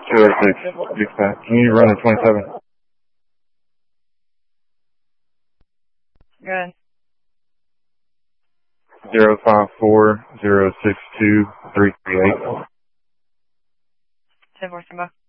206, dispatch. Can you run a 27? Go ahead. 054-062-338. 10-4, stand by.